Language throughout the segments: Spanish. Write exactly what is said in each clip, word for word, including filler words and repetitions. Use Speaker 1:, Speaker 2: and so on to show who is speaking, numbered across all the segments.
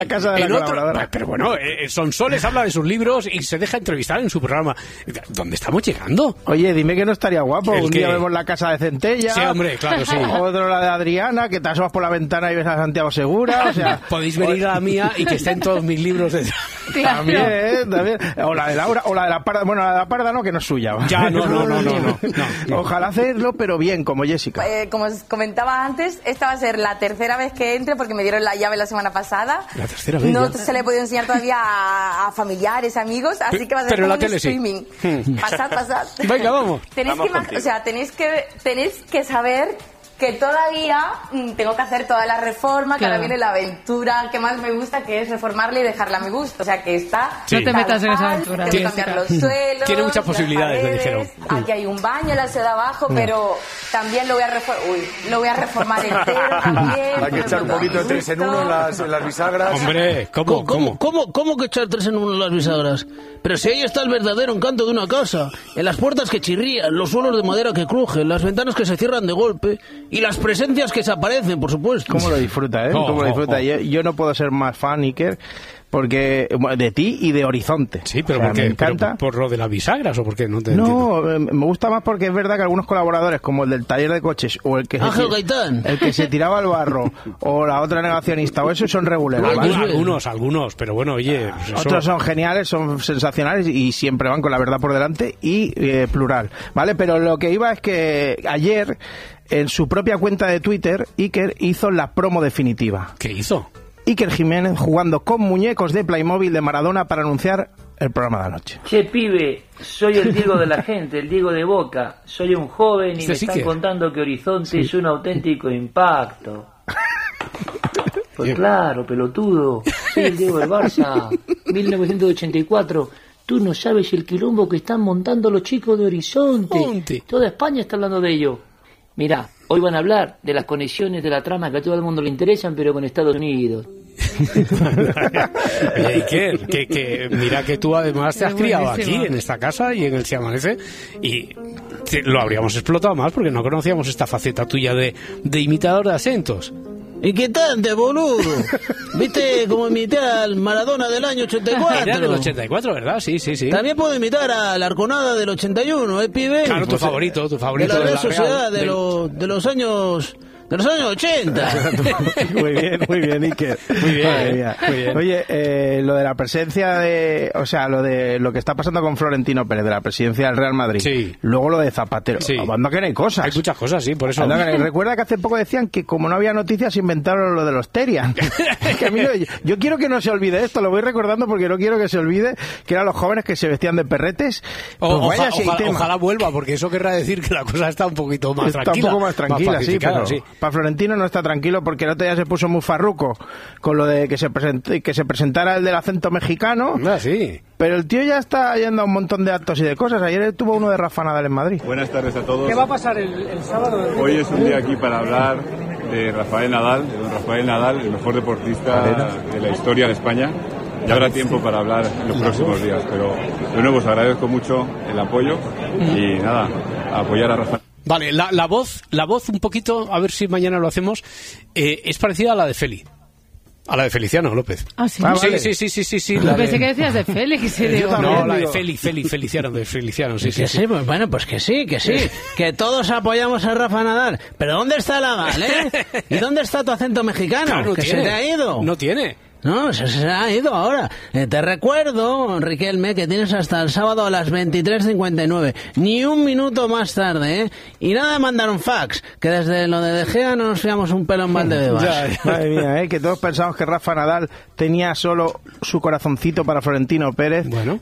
Speaker 1: La casa de la
Speaker 2: en otro,
Speaker 1: colaboradora.
Speaker 2: pero bueno, eh, Sonsoles habla de sus libros y se deja entrevistar en su programa. ¿Dónde estamos llegando?
Speaker 1: Oye, dime que no estaría guapo.
Speaker 2: ¿El
Speaker 1: Un
Speaker 2: qué?
Speaker 1: día vemos la casa de Centella.
Speaker 2: Sí, hombre, claro, sí.
Speaker 1: Otro la de Adriana, que te asomas por la ventana y ves a Santiago Segura. O sea,
Speaker 2: podéis venir a la mía y que estén todos mis libros de...
Speaker 3: Claro.
Speaker 1: También, ¿eh? También. O la de Laura, o la de la Parda. Bueno, la de la Parda no, que no es suya.
Speaker 2: Ya, no, no, no, no, no, no.
Speaker 1: Ojalá hacerlo, pero bien, como Jessica.
Speaker 4: Eh, como os comentaba antes, esta va a ser la tercera vez que entre porque me dieron la llave la semana pasada.
Speaker 2: La tercera vez.
Speaker 4: No
Speaker 2: ya.
Speaker 4: se le he podido enseñar todavía a, a familiares, amigos, así
Speaker 2: Pero-
Speaker 4: que va a ser
Speaker 2: pero
Speaker 4: como
Speaker 2: la
Speaker 4: un
Speaker 2: tele sí.
Speaker 4: streaming.
Speaker 2: Hmm.
Speaker 4: Pasad, pasad.
Speaker 2: Venga, vamos.
Speaker 4: Tenéis
Speaker 5: Vamos
Speaker 4: que, imag-
Speaker 5: contigo.
Speaker 4: o sea, tenéis que tenéis que saber que todavía mm, tengo que hacer toda la reforma, que
Speaker 3: Claro.
Speaker 4: ahora viene la aventura que más me gusta, que es reformarla y dejarla a mi gusto. O sea, que está...
Speaker 2: Sí.
Speaker 3: No te metas en esa
Speaker 4: tal,
Speaker 3: aventura,
Speaker 4: Tengo que
Speaker 3: Jessica.
Speaker 4: cambiar los suelos.
Speaker 2: Tiene muchas
Speaker 4: las
Speaker 2: posibilidades, me
Speaker 4: paredes,
Speaker 2: dijeron.
Speaker 4: Aquí hay un baño en la ciudad de abajo, pero también lo voy a reformar. Uy, lo voy a reformar entero también.
Speaker 5: Hay que echar un poquito de tres en uno en las, en las bisagras.
Speaker 2: Hombre, ¿cómo,
Speaker 6: ¿Cómo,
Speaker 2: cómo?
Speaker 6: cómo, cómo, cómo que echar tres en uno en las bisagras? Pero si ahí está el verdadero encanto de una casa. En las puertas que chirrían, los suelos de madera que crujen, las ventanas que se cierran de golpe y las presencias que desaparecen, por supuesto.
Speaker 1: ¿Cómo lo disfruta, eh?
Speaker 2: Oh,
Speaker 1: ¿Cómo lo disfruta?
Speaker 2: oh, oh.
Speaker 1: Yo, yo no puedo ser más fan, Iker, porque bueno, de ti y de Horizonte.
Speaker 2: Sí, pero
Speaker 1: O sea,
Speaker 2: ¿por qué?
Speaker 1: me encanta.
Speaker 2: ¿Pero ¿Por lo de las bisagras o por qué? No te entiendo.
Speaker 1: No, eh, me gusta más porque es verdad que algunos colaboradores, como el del taller de coches o el que se,
Speaker 6: Ángel
Speaker 1: tira-
Speaker 6: Gaitán.
Speaker 1: el que se tiraba al barro o la otra negacionista o eso son reguleros,
Speaker 2: Algunos,
Speaker 1: ¿vale?
Speaker 2: algunos, algunos, pero bueno, oye... pues eso-
Speaker 1: Otros son geniales, son sensacionales y siempre van con la verdad por delante y eh, plural, ¿vale? Pero lo que iba es que ayer, en su propia cuenta de Twitter, Iker hizo la promo definitiva.
Speaker 2: ¿Qué hizo?
Speaker 1: Iker Jiménez jugando con muñecos de Playmobil de Maradona para anunciar el programa de la noche.
Speaker 7: Che, pibe, soy el Diego de la gente, el Diego de Boca. Soy un joven y
Speaker 2: Este
Speaker 7: me
Speaker 2: sí
Speaker 7: están
Speaker 2: que-
Speaker 7: contando que Horizonte es un auténtico impacto. Pues claro, pelotudo. Soy el Diego del Barça. mil novecientos ochenta y cuatro. Tú no sabes el quilombo que están montando los chicos de Horizonte.
Speaker 2: Horizonte.
Speaker 7: Toda España está hablando de ello. Mirá, hoy van a hablar de las conexiones de la trama que a todo el mundo le interesan, pero con Estados Unidos.
Speaker 2: Oye, Iker, que, que mira que tú además te has
Speaker 3: Es
Speaker 2: criado
Speaker 3: buenísimo.
Speaker 2: aquí, en esta casa y en el Si Amanece, y te- lo habríamos explotado más porque no conocíamos esta faceta tuya de, de imitador de acentos.
Speaker 6: ¿Y qué tanto, boludo? ¿Viste cómo imité al Maradona del año ochenta y cuatro?
Speaker 2: Era del ochenta y cuatro, ¿verdad? Sí, sí, sí.
Speaker 6: También puedo imitar a la Arconada del ochenta y uno, ¿eh, pibe?
Speaker 2: Claro, tu
Speaker 6: Pues,
Speaker 2: favorito, tu
Speaker 6: de
Speaker 2: favorito
Speaker 6: la
Speaker 2: de
Speaker 6: Real
Speaker 2: la
Speaker 6: Sociedad
Speaker 2: Real,
Speaker 6: de,
Speaker 2: del-
Speaker 6: los de los años de los años ochenta.
Speaker 1: Muy bien, muy bien, Iker.
Speaker 2: Muy bien,
Speaker 1: Madre mía.
Speaker 2: muy bien.
Speaker 1: Oye, eh, lo de la presencia de... O sea, lo de lo que está pasando con Florentino Pérez, de la presidencia del Real Madrid.
Speaker 2: Sí.
Speaker 1: Luego lo de Zapatero.
Speaker 2: Sí.
Speaker 1: Anda que no hay cosas.
Speaker 2: Hay muchas cosas, sí, por eso.
Speaker 1: Anda que no hay- Recuerda que hace poco decían que como no había noticias inventaron lo de los Terian. Que a mí no- yo, yo quiero que no se olvide esto, lo voy recordando porque no quiero que se olvide que eran los jóvenes que se vestían de perretes.
Speaker 2: O-
Speaker 1: Pues vaya
Speaker 2: oja-
Speaker 1: si hay
Speaker 2: ojalá,
Speaker 1: tema.
Speaker 2: ojalá vuelva, porque eso querrá decir que la cosa está un poquito más
Speaker 1: Está
Speaker 2: tranquila.
Speaker 1: un poco más tranquila, sí,
Speaker 2: pacificada,
Speaker 1: pero para Florentino no está tranquilo porque el otro día se puso muy farruco con lo de que se, present- que se presentara el del acento mexicano,
Speaker 2: Ah, sí.
Speaker 1: pero el tío ya está yendo a un montón de actos y de cosas. Ayer tuvo uno de Rafa Nadal en Madrid.
Speaker 8: Buenas tardes a todos.
Speaker 9: ¿Qué va a pasar el, el sábado?
Speaker 8: Hoy es un día aquí para hablar de Rafael Nadal, de don Rafael Nadal, el mejor deportista de la historia de España. Ya habrá tiempo para hablar en los próximos días, pero de nuevo os agradezco mucho el apoyo y nada, a apoyar a Rafael.
Speaker 2: Vale, la, la voz, la voz un poquito, a ver si mañana lo hacemos, eh, es parecida a la de Feli. A la de Feliciano López.
Speaker 3: Ah, sí.
Speaker 1: Ah,
Speaker 2: Sí,
Speaker 1: vale.
Speaker 2: sí, sí, sí, sí, sí. la
Speaker 3: Pensé
Speaker 2: de-
Speaker 3: que decías de Félix. Y digo,
Speaker 1: también.
Speaker 2: No, la de
Speaker 1: digo.
Speaker 2: Feli, Feli, Feliciano, de Feliciano, sí, sí,
Speaker 6: Que
Speaker 2: sí.
Speaker 6: sí, pues bueno, pues que sí, que sí. Que todos apoyamos a Rafa Nadal. Pero ¿dónde está la Gal, eh? ¿Y dónde está tu acento mexicano?
Speaker 2: Claro, no
Speaker 6: que
Speaker 2: tiene.
Speaker 6: se te ha ido.
Speaker 2: No tiene.
Speaker 6: No, se, se ha ido ahora. Eh, te recuerdo, Riquelme, que tienes hasta el sábado a las veintitrés cincuenta y nueve. Ni un minuto más tarde, ¿eh? Y nada de mandar un fax, que desde lo de De Gea no nos fiamos un pelo en Valdebebas.
Speaker 2: Ya, ya.
Speaker 1: Madre mía, ¿eh? Que todos pensamos que Rafa Nadal tenía solo su corazoncito para Florentino Pérez.
Speaker 2: Bueno.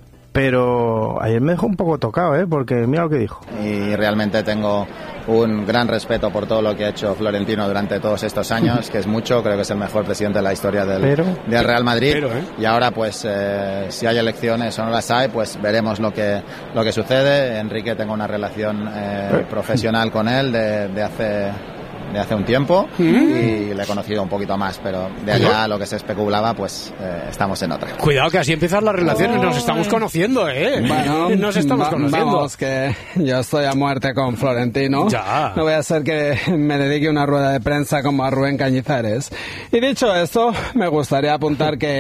Speaker 1: Pero ayer me dejó un poco tocado, ¿eh? Porque mira lo que dijo.
Speaker 10: Y realmente tengo un gran respeto por todo lo que ha hecho Florentino durante todos estos años, que es mucho, creo que es el mejor presidente de la historia del,
Speaker 1: Pero-
Speaker 10: del Real Madrid.
Speaker 2: Pero, ¿eh?
Speaker 10: Y ahora, pues, eh, si hay elecciones o no las hay, pues veremos lo que, lo que sucede. Enrique, tengo una relación eh, profesional con él de, de hace de hace un tiempo mm. y le he conocido un poquito más, pero de allá lo que se especulaba, pues eh, estamos en otra.
Speaker 2: Cuidado, que así empiezan las relaciones, nos estamos conociendo, ¿eh?
Speaker 6: Bueno,
Speaker 2: nos estamos
Speaker 6: va,
Speaker 2: conociendo.
Speaker 6: Vamos, que yo estoy a muerte con Florentino.
Speaker 2: Ya.
Speaker 6: No voy a hacer que me dedique una rueda de prensa como a Rubén Cañizares. Y dicho esto, me gustaría apuntar que